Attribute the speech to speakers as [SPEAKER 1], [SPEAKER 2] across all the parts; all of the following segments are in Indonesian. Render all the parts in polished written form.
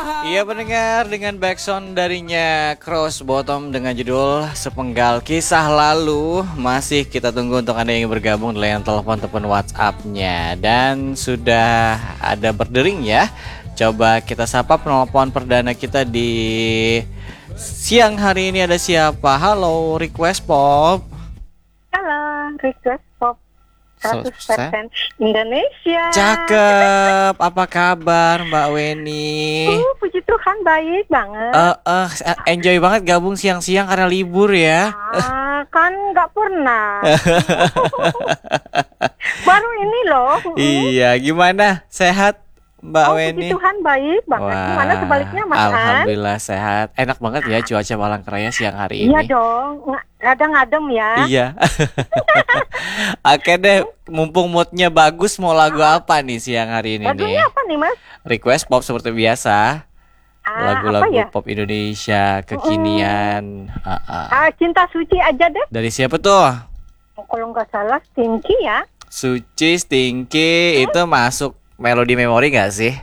[SPEAKER 1] Iya pendengar, dengan backsound darinya Cross Bottom dengan judul Sepenggal Kisah Lalu. Masih kita tunggu untuk Anda yang bergabung di layanan telepon ataupun WhatsApp-nya. Dan sudah ada berdering ya. Coba kita sapa penelpon perdana kita di siang hari ini. Ada siapa? Halo, Request Pop.
[SPEAKER 2] Halo, Request Pop 100% Indonesia.
[SPEAKER 1] Cakep. Apa kabar Mbak Weni?
[SPEAKER 2] Puji Tuhan baik banget.
[SPEAKER 1] Enjoy banget gabung siang-siang karena libur ya.
[SPEAKER 2] Kan nggak pernah. Baru ini loh.
[SPEAKER 1] Iya, gimana? Sehat Mbak
[SPEAKER 2] Puji
[SPEAKER 1] Weni?
[SPEAKER 2] Tuhan baik banget. Gimana sebaliknya Mas An?
[SPEAKER 1] Alhamdulillah sehat. Enak banget ya cuaca Palangkaraya siang hari
[SPEAKER 2] Iya
[SPEAKER 1] ini.
[SPEAKER 2] dong, ngadem-ngadem ya.
[SPEAKER 1] Iya. Oke deh, mumpung moodnya bagus, mau lagu apa nih siang hari ini nih?
[SPEAKER 2] Lagunya apa nih Mas?
[SPEAKER 1] Request pop seperti biasa. Lagu-lagu
[SPEAKER 2] apa ya?
[SPEAKER 1] pop Indonesia kekinian.
[SPEAKER 2] Cinta Suci aja deh.
[SPEAKER 1] Dari siapa tuh?
[SPEAKER 2] Kalau nggak salah Stinky ya.
[SPEAKER 1] Suci Stinky itu masuk melodi memori gak sih?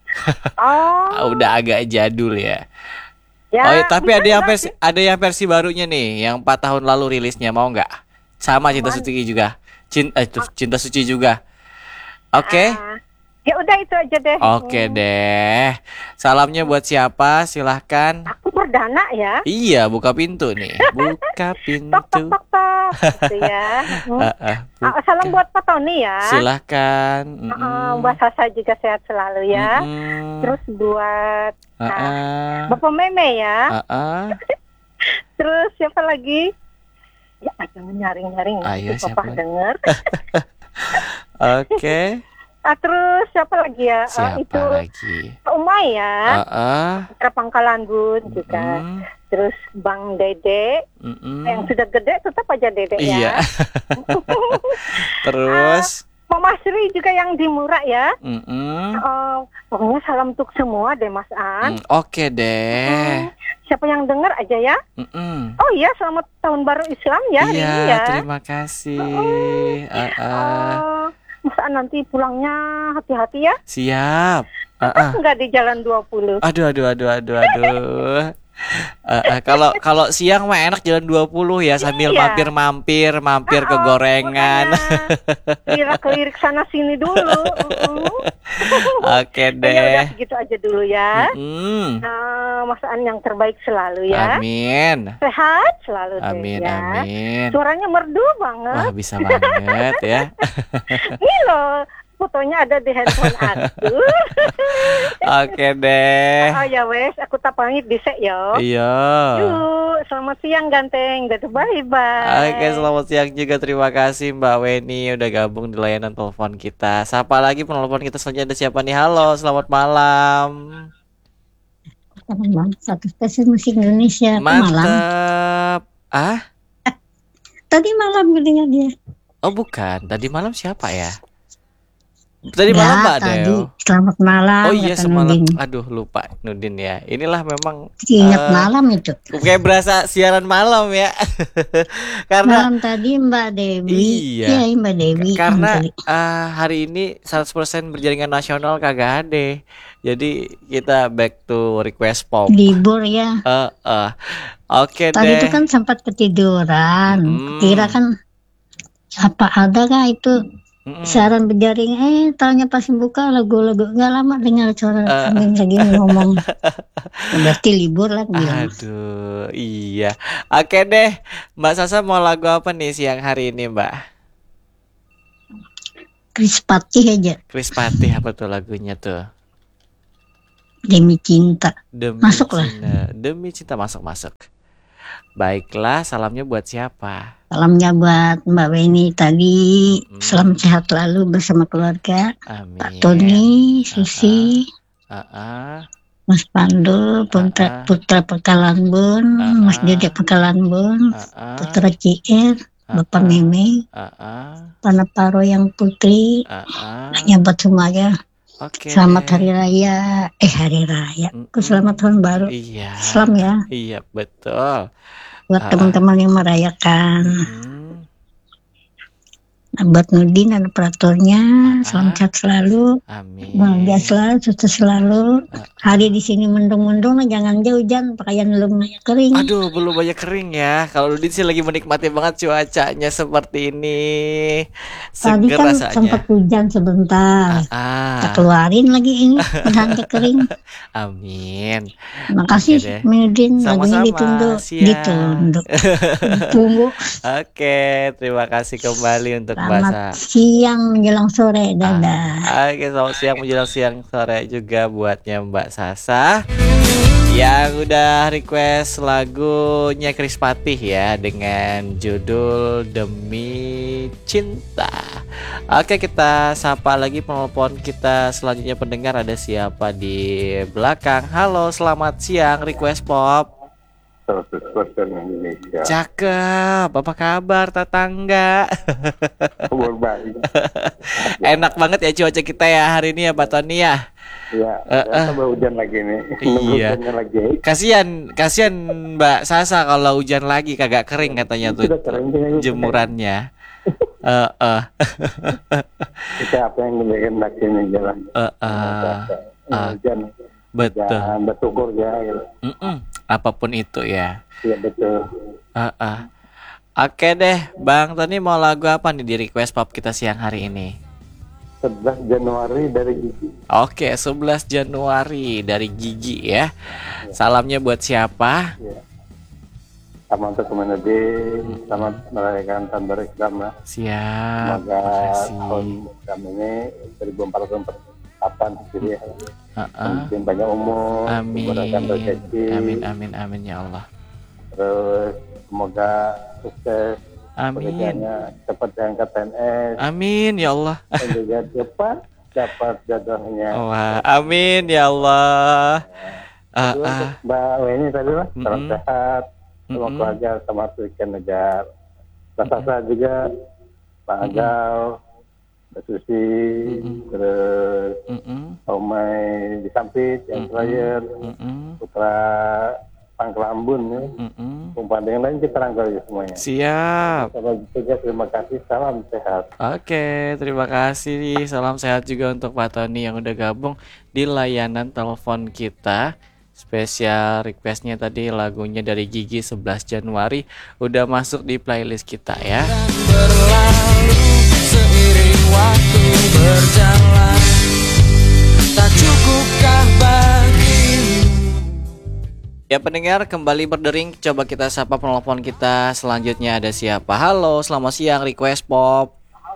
[SPEAKER 1] Udah agak jadul ya. Tapi ada yang versi barunya nih, yang 4 tahun lalu rilisnya, mau nggak? Sama Cinta Suci juga. Cinta Suci juga. Oke.
[SPEAKER 2] Ya udah itu aja deh.
[SPEAKER 1] Oke deh. Salamnya buat siapa? Silahkan.
[SPEAKER 2] Aku perdana ya.
[SPEAKER 1] Iya, buka pintu nih. Buka pintu.
[SPEAKER 2] Tok. Gitu ya. Salam buat Pak Tony ya.
[SPEAKER 1] Silahkan.
[SPEAKER 2] Mbak Sasa juga sehat selalu ya. Terus buat Bapak Meme ya. Terus siapa lagi? Ya jangan nyaring-nyaring.
[SPEAKER 1] Ayo
[SPEAKER 2] Papa denger.
[SPEAKER 1] Oke.
[SPEAKER 2] Terus siapa lagi ya?
[SPEAKER 1] Siapa lagi?
[SPEAKER 2] Umay ya. Putra Pangkalan Bun juga. Terus Bang Dede. Yang sudah gede tetap aja Dede ya.
[SPEAKER 1] Iya. Terus
[SPEAKER 2] Mama Sri juga yang di Murah ya. Pokoknya salam untuk semua deh Mas An.
[SPEAKER 1] Oke deh.
[SPEAKER 2] Siapa yang dengar aja ya. Oh iya, selamat tahun baru Islam ya hari ini ya.
[SPEAKER 1] Terima kasih.
[SPEAKER 2] Mas An nanti pulangnya hati-hati ya.
[SPEAKER 1] Siap.
[SPEAKER 2] Enggak di jalan 20.
[SPEAKER 1] Aduh. Kalau siang mah enak jalan 20 ya, sambil mampir ke gorengan.
[SPEAKER 2] Kelirik sana sini dulu.
[SPEAKER 1] Oke deh.
[SPEAKER 2] Ya udah segitu aja dulu ya. Mas An yang terbaik selalu ya.
[SPEAKER 1] Amin.
[SPEAKER 2] Sehat selalu
[SPEAKER 1] amin,
[SPEAKER 2] deh ya.
[SPEAKER 1] Amin.
[SPEAKER 2] Suaranya merdu banget.
[SPEAKER 1] Wah, bisa banget ya.
[SPEAKER 2] Ini loh, fotonya ada di handphone aku.
[SPEAKER 1] Oke deh.
[SPEAKER 2] Ya wes, aku tak pamit disek yo.
[SPEAKER 1] Iya.
[SPEAKER 2] Yuk, selamat siang ganteng. Dadah bye.
[SPEAKER 1] Oke, selamat siang juga. Terima kasih Mbak Weni udah gabung di layanan telepon kita. Sapa lagi penelpon kita selanjutnya, ada siapa nih? Halo, selamat malam.
[SPEAKER 3] Satu stasiun musik Indonesia.
[SPEAKER 1] Mantap.
[SPEAKER 3] Tadi malam dengar dia.
[SPEAKER 1] Oh bukan, tadi malam siapa ya? Tadi malam Mbak Del.
[SPEAKER 3] Selamat malam.
[SPEAKER 1] Oh iya semalam.
[SPEAKER 3] Nudin.
[SPEAKER 1] Aduh lupa Nudin ya. Inilah memang
[SPEAKER 3] ingat malam itu.
[SPEAKER 1] Kayak berasa siaran malam ya. Karena
[SPEAKER 3] malam tadi Mbak Dewi.
[SPEAKER 1] Iya
[SPEAKER 3] Mbak Dewi.
[SPEAKER 1] Karena hari ini 100% berjaringan nasional kagak ada. Jadi kita back to request pop.
[SPEAKER 3] Libur ya.
[SPEAKER 1] Oke
[SPEAKER 3] tadi
[SPEAKER 1] deh.
[SPEAKER 3] Itu kan sempat ketiduran. Kira kan apa ada kah itu siaran berjaring, tanya pas buka lagu-lagu nggak lama dengar suara kambing lagi ngomong. Berarti libur lah bilang.
[SPEAKER 1] Aduh, iya. Oke deh, Mbak Sasa mau lagu apa nih siang hari ini, Mbak?
[SPEAKER 3] Kris Patih aja.
[SPEAKER 1] Kris Patih apa tuh lagunya tuh?
[SPEAKER 3] Demi Cinta. Masuk lah.
[SPEAKER 1] Demi Cinta masuk. Baiklah, salamnya buat siapa?
[SPEAKER 3] Salamnya buat Mbak Weni tadi. Selamat sehat selalu bersama keluarga.
[SPEAKER 1] Amin.
[SPEAKER 3] Pak Tony, Sisi, Mas Pandu, Putra Pekalan Bun, Mas Dede Pekalan Bun, Putra Cier, Bapak Meme, Panaparo yang Putri, hanya buat semuanya. Selamat hari raya. Selamat tahun baru.
[SPEAKER 1] Iya.
[SPEAKER 3] Islam ya.
[SPEAKER 1] Iya betul.
[SPEAKER 3] Buat teman-teman yang merayakan. buat Nudin dan operatornya. Salam sehat selalu.
[SPEAKER 1] Amin.
[SPEAKER 3] Bahagia selalu, sukses selalu. Hari di sini mendung-mendung, jangan jauh hujan, pakaian belum kering.
[SPEAKER 1] Aduh, belum banyak kering ya. Kalau Nudin sih lagi menikmati banget cuacanya seperti ini.
[SPEAKER 3] Tadi
[SPEAKER 1] Seger
[SPEAKER 3] kan
[SPEAKER 1] rasanya.
[SPEAKER 3] sempat hujan sebentar. Kita keluarin lagi ini, mudah-mudahan kering.
[SPEAKER 1] Amin.
[SPEAKER 3] Makasih Nudin, lagunya ditunduk. Ditunggu.
[SPEAKER 1] Oke, terima kasih kembali untuk Mbak
[SPEAKER 3] Selamat siang menjelang sore, dadah.
[SPEAKER 1] Oke, selamat siang menjelang siang sore juga buatnya Mbak Sasa yang udah request lagunya Chris Patih ya dengan judul Demi Cinta. Oke, kita sapa lagi penelpon kita selanjutnya. Pendengar, ada siapa di belakang? Halo, selamat siang, request pop
[SPEAKER 4] 100% Indonesia.
[SPEAKER 1] Cakep, apa kabar tetangga?
[SPEAKER 4] Kabar baik.
[SPEAKER 1] Enak banget ya cuaca kita ya hari ini ya Pak Tony ya.
[SPEAKER 4] Iya, tambah hujan lagi nih.
[SPEAKER 1] Iya.
[SPEAKER 4] Lagi.
[SPEAKER 1] Kasihan Mbak Sasa kalau hujan lagi kagak kering katanya tuh jemurannya.
[SPEAKER 4] Kita apa yang bikin lagi nih jalan. Hujan.
[SPEAKER 1] Betul.
[SPEAKER 4] Jangan bersyukur ya. Gitu.
[SPEAKER 1] Apapun itu ya.
[SPEAKER 4] Iya betul.
[SPEAKER 1] Oke deh, Bang Tony mau lagu apa nih di request pop kita siang hari ini?
[SPEAKER 4] 11 Januari dari Gigi.
[SPEAKER 1] Oke, 11 Januari dari Gigi ya. Salamnya buat siapa?
[SPEAKER 4] Ya. Sama untuk Kementerian, selamat merayakan tahun baru Islam ya.
[SPEAKER 1] Siap.
[SPEAKER 4] Semoga tahun Islam ini 1448 gitu ya. Mungkin banyak umur.
[SPEAKER 1] Amin ya Allah.
[SPEAKER 4] Terus semoga sukses.
[SPEAKER 1] Amin.
[SPEAKER 4] Cepat diangkat PNS.
[SPEAKER 1] Amin ya Allah.
[SPEAKER 4] Dan juga cepat dapat jodohnya.
[SPEAKER 1] Wah, amin ya Allah.
[SPEAKER 4] Mbak Weni tadi lah, salam sehat. Semua keluarga sama Afrika negara. Rasa juga Pak Agal, Mbak Susi, terus Omai di Sampit, yang terakhir, Putra Pangkelambun ya. Umpan yang lain kita rangkul ya semuanya.
[SPEAKER 1] Siap.
[SPEAKER 4] Terima kasih, salam sehat.
[SPEAKER 1] Oke, terima kasih. Salam sehat juga untuk Pak Tony yang udah gabung di layanan telepon kita. Spesial requestnya tadi lagunya dari Gigi 11 Januari udah masuk di playlist kita ya.
[SPEAKER 5] Berlalu seiring waktu berjalan, tak cukupkah bagimu?
[SPEAKER 1] Ya pendengar, kembali berdering. Coba kita sapa penelpon kita selanjutnya, ada siapa? Halo, selamat siang request pop.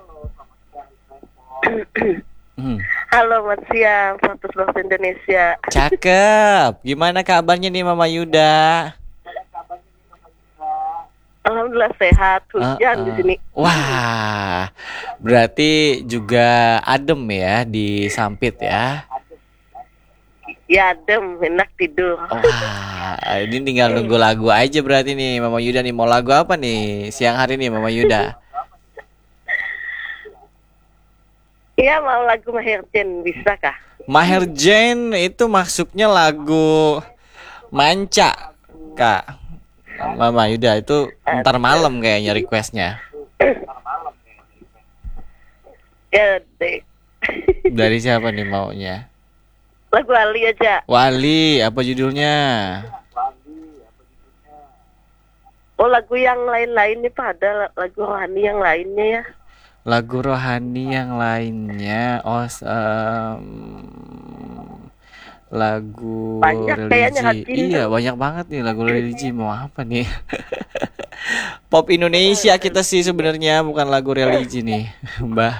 [SPEAKER 2] Halo, selamat siang, 100% Indonesia.
[SPEAKER 1] Cakep. Gimana kabarnya nih Mama Yuda?
[SPEAKER 2] Alhamdulillah sehat, hujan di sini.
[SPEAKER 1] Wah, berarti juga adem ya di Sampit ya?
[SPEAKER 2] Ya adem, enak tidur.
[SPEAKER 1] Wah, ini tinggal nunggu lagu aja berarti nih Mama Yuda nih. Mau lagu apa nih siang hari nih Mama Yuda?
[SPEAKER 2] Iya, mau lagu Maher Zain, bisa kah?
[SPEAKER 1] Maher Zain itu maksudnya lagu Manca, Kak. Mama Yuda itu ntar malam kayaknya requestnya.
[SPEAKER 2] Ya deh.
[SPEAKER 1] Dari siapa nih maunya?
[SPEAKER 2] Lagu Wali aja.
[SPEAKER 1] Wali, apa judulnya?
[SPEAKER 2] Oh, lagu yang lain-lainnya Pak, ada lagu rohani yang lainnya ya.
[SPEAKER 1] Lagu rohani yang lainnya, lagu
[SPEAKER 2] banyak
[SPEAKER 1] religi. Iya, banyak banget nih lagu religi. Mau apa nih? Pop Indonesia kita sih sebenarnya, bukan lagu religi nih, Mbak.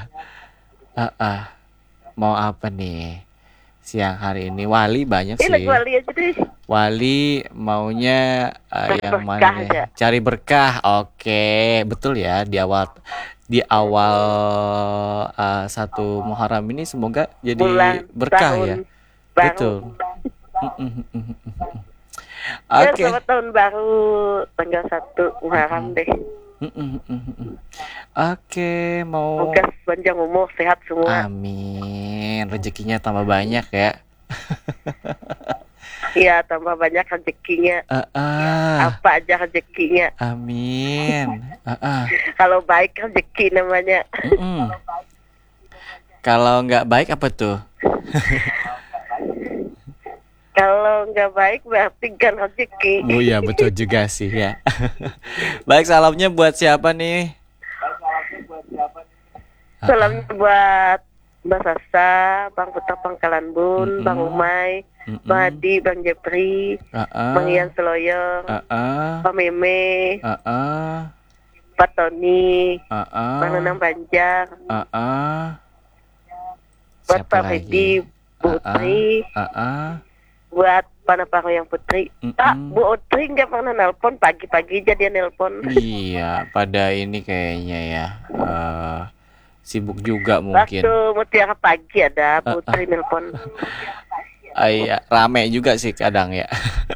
[SPEAKER 1] Mau apa nih? Siang hari ini Wali banyak sih.
[SPEAKER 2] Lagu Wali aja deh.
[SPEAKER 1] Wali maunya yang mana ya? Cari berkah. Oke, betul ya, di awal 1 Muharram ini semoga jadi berkah ya.
[SPEAKER 2] Baru.
[SPEAKER 1] Betul.
[SPEAKER 2] Ya, selamat tahun baru tanggal 1 Muharram deh.
[SPEAKER 1] Oke, mau
[SPEAKER 2] semoga panjang umur, sehat semua.
[SPEAKER 1] Amin. Rezekinya tambah banyak ya.
[SPEAKER 2] Ya, tambah banyak rezekinya. Apa aja rezekinya.
[SPEAKER 1] Amin.
[SPEAKER 2] Kalau baik rezeki namanya.
[SPEAKER 1] Kalau nggak baik apa tuh?
[SPEAKER 2] Kalau nggak baik berarti kan rezeki.
[SPEAKER 1] Oh iya, betul juga sih ya. Baik, salamnya buat siapa nih?
[SPEAKER 2] Salamnya buat Mbak Sasa, Bang Putra Pangkalan Bun, Bang Umay, Bang Adi, Bang Jepri, Bang Ian Seloyong, Pak Meme, Pak Tony, Bang Nanang Banjar, buat
[SPEAKER 1] Siapa
[SPEAKER 2] Pak
[SPEAKER 1] lagi?
[SPEAKER 2] Fedi, Bu Utri, buat Panaparo yang Putri. Bu Utri nggak pernah nelpon, pagi-pagi aja dia nelpon.
[SPEAKER 1] Iya, pada ini kayaknya ya sibuk juga mungkin.
[SPEAKER 2] Waktu Mutiara pagi ada Bu Utri nelpon.
[SPEAKER 1] Iya, rame juga sih kadang ya.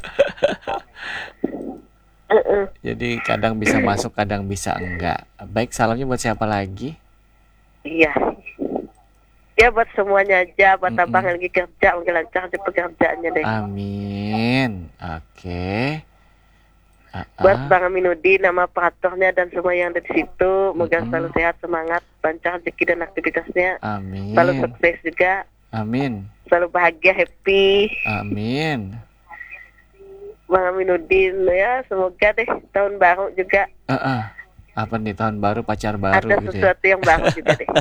[SPEAKER 1] Jadi kadang bisa masuk, kadang bisa enggak. Baik, salamnya buat siapa lagi?
[SPEAKER 2] Iya. Ya buat semuanya aja, buat abang yang lagi kerja, lagi lancar aja pekerjaannya deh.
[SPEAKER 1] Amin. Oke.
[SPEAKER 2] Buat Bang Aminuddin, nama operatornya dan semua yang ada di situ, moga selalu sehat, semangat, lancar rezeki dan aktivitasnya.
[SPEAKER 1] Amin.
[SPEAKER 2] Selalu sukses juga.
[SPEAKER 1] Amin.
[SPEAKER 2] Selalu bahagia, happy.
[SPEAKER 1] Amin.
[SPEAKER 2] Bang Aminuddin ya, semoga deh tahun baru juga.
[SPEAKER 1] Apa nih, tahun baru, pacar baru
[SPEAKER 2] ada
[SPEAKER 1] gitu
[SPEAKER 2] sesuatu yang baru juga deh.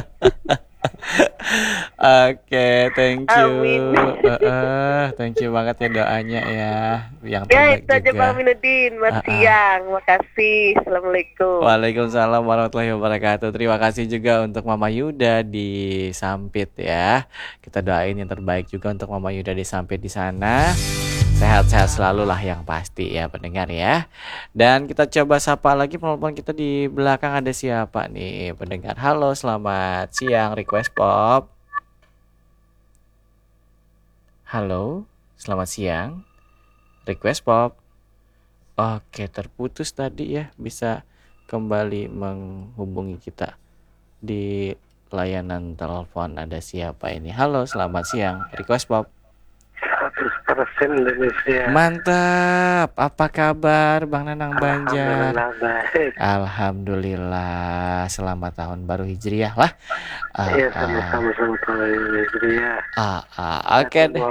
[SPEAKER 1] Oke, thank you.
[SPEAKER 2] Amin.
[SPEAKER 1] Thank you banget ya doanya ya. Yang
[SPEAKER 2] Ya
[SPEAKER 1] terbaik
[SPEAKER 2] itu aja
[SPEAKER 1] juga.
[SPEAKER 2] Bang Aminuddin, Mas Siang, makasih. Assalamualaikum.
[SPEAKER 1] Waalaikumsalam warahmatullahi wabarakatuh. Terima kasih juga untuk Mama Yuda di Sampit ya. Kita doain yang terbaik juga untuk Mama Yuda di Sampit di sana. Sehat-sehat selalu lah yang pasti ya pendengar ya. Dan kita coba sapa lagi penelpon kita di belakang, ada siapa nih pendengar. Halo, selamat siang, Request Pop. Halo, selamat siang, Request Pop. Oke, terputus tadi ya. Bisa kembali menghubungi kita di layanan telepon. Ada siapa ini? Halo, selamat siang, Request Pop.
[SPEAKER 4] 100% Indonesia.
[SPEAKER 1] Mantap. Apa kabar Bang Nanang Banjar?
[SPEAKER 4] Alhamdulillah baik.
[SPEAKER 1] Alhamdulillah. Selamat tahun baru Hijriah lah.
[SPEAKER 4] Iya, sama-sama Hijriah.
[SPEAKER 1] Oke deh.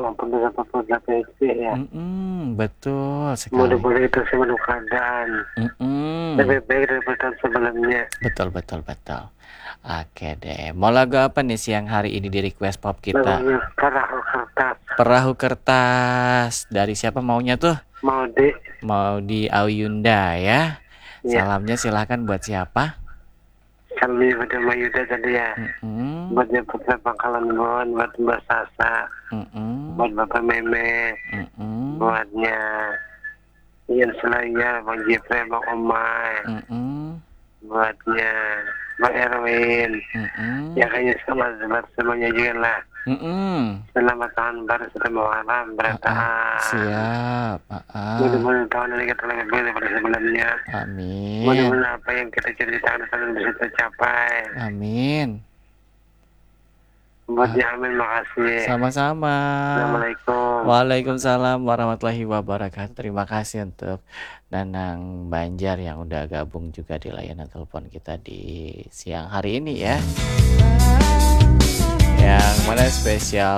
[SPEAKER 4] Ya.
[SPEAKER 1] Betul sekali.
[SPEAKER 4] Mudah-mudahan itu sebelum keadaan lebih baik daripada tahun sebelumnya.
[SPEAKER 1] Betul. Oke deh. Mau lagu apa nih siang hari ini di Request Pop kita?
[SPEAKER 4] Lagunya Perahu Kertas.
[SPEAKER 1] Perahu Kertas. Dari siapa maunya tuh? Mau di Auyunda ya. Salamnya silahkan buat siapa?
[SPEAKER 4] Salamnya buat Mayuda tadi ya. Buat Putra Pangkalan Bon, buat Mbak Sasa, buat Bapak Meme, buatnya Ian Selaya, Bang Jepre, Bang Omay, buatnya Bang Erwin. Ya kayaknya semuanya juga lah. Selamat tahun baru sudah malam berantakan.
[SPEAKER 1] Siap.
[SPEAKER 4] Mudah-mudahan tahun ini kita lebih baik daripada sebelumnya.
[SPEAKER 1] Amin.
[SPEAKER 4] Mudah-mudahan apa yang kita ceritakan akan bisa tercapai.
[SPEAKER 1] Amin.
[SPEAKER 4] Buat Amin, makasih.
[SPEAKER 1] Sama-sama.
[SPEAKER 4] Assalamualaikum.
[SPEAKER 1] Waalaikumsalam warahmatullahi wabarakatuh. Terima kasih untuk Nanang Banjar yang udah gabung juga di layanan telepon kita di siang hari ini ya. Yang mana spesial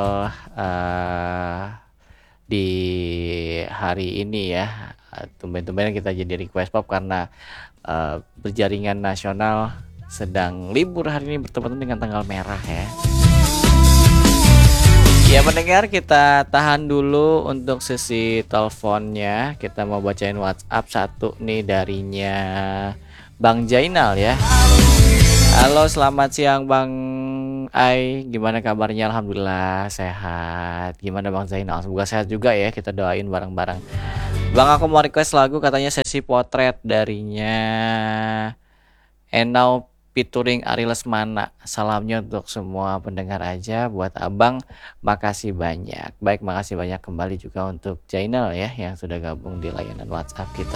[SPEAKER 1] di hari ini ya. Tumben-tumben kita jadi Request Pop karena berjaringan nasional sedang libur hari ini bertepatan dengan tanggal merah ya. Ya pendengar, kita tahan dulu untuk sesi teleponnya. Kita mau bacain WhatsApp satu nih darinya Bang Jainal ya. Halo, selamat siang Bang Ai, gimana kabarnya? Alhamdulillah sehat. Gimana Bang Zainal? Semoga sehat juga ya, kita doain bareng-bareng. Bang, aku mau request lagu, katanya sesi potret darinya Enau featuring Ari Lesmana. Salamnya untuk semua pendengar aja, buat Abang makasih banyak. Baik, makasih banyak kembali juga untuk Jainal ya yang sudah gabung di layanan WhatsApp kita.